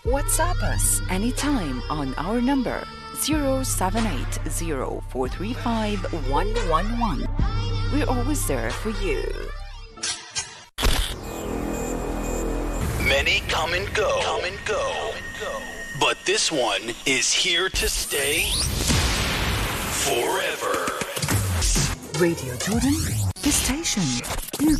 WhatsApp us anytime on our number 07804351111. We're always there for you. Many come and go, but this one is here to stay forever. Radio Jordan, the station